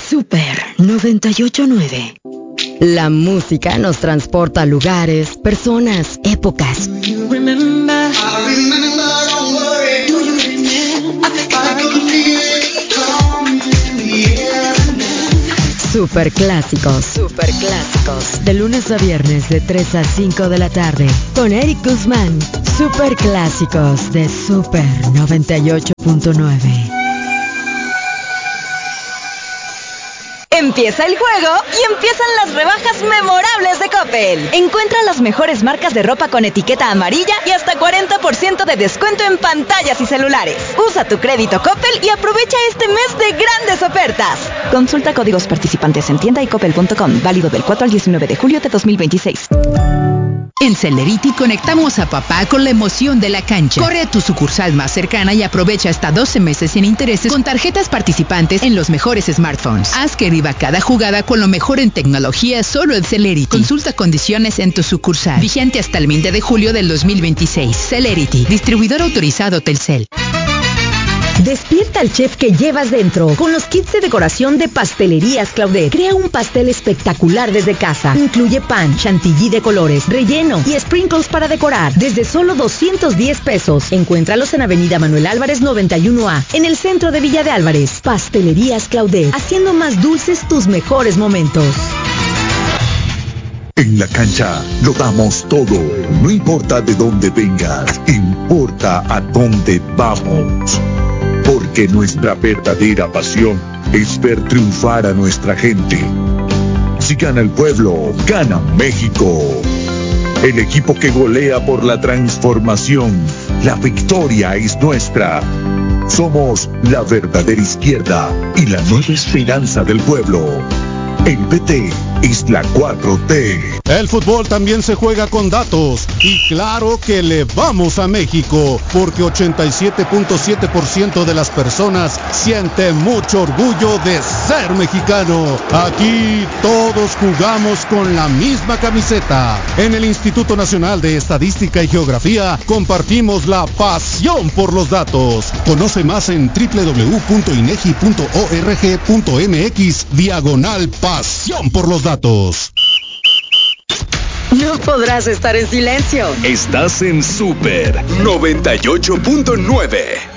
Super 98.9. La música nos transporta a lugares, personas, épocas. Super clásicos. Super clásicos. De lunes a viernes de 3 a 5 de la tarde. Con Eric Guzmán. Super clásicos de Super 98.9. Empieza el juego y empiezan las rebajas memorables de Coppel. Encuentra las mejores marcas de ropa con etiqueta amarilla y hasta 40% de descuento en pantallas y celulares. Usa tu crédito Coppel y aprovecha este mes de grandes ofertas. Consulta códigos participantes en tienda y coppel.com. Válido del 4 al 19 de julio de 2026. En Celerity conectamos a papá con la emoción de la cancha. Corre a tu sucursal más cercana y aprovecha hasta 12 meses sin intereses con tarjetas participantes en los mejores smartphones. Haz que viva cada jugada con lo mejor en tecnología solo en Celerity. Consulta condiciones en tu sucursal. Vigente hasta el 20 de julio del 2026. Celerity, distribuidor autorizado Telcel. Despierta al chef que llevas dentro con los kits de decoración de Pastelerías Claudet. Crea un pastel espectacular desde casa. Incluye pan, chantilly de colores, relleno y sprinkles para decorar. Desde solo 210 pesos. Encuéntralos en Avenida Manuel Álvarez 91A, en el centro de Villa de Álvarez. Pastelerías Claudet, haciendo más dulces tus mejores momentos. En la cancha lo damos todo. No importa de dónde vengas, importa a dónde vamos. Porque nuestra verdadera pasión es ver triunfar a nuestra gente. Si gana el pueblo, gana México. El equipo que golea por la transformación. La victoria es nuestra. Somos la verdadera izquierda y la nueva esperanza del pueblo. El PT es la 4T. El fútbol también se juega con datos. Y claro que le vamos a México, porque 87.7% de las personas siente mucho orgullo de ser mexicano. Aquí todos jugamos con la misma camiseta. En el Instituto Nacional de Estadística y Geografía compartimos la pasión por los datos. Conoce más en www.inegi.org.mx/pasión por los datos. No podrás estar en silencio. Estás en Super 98.9.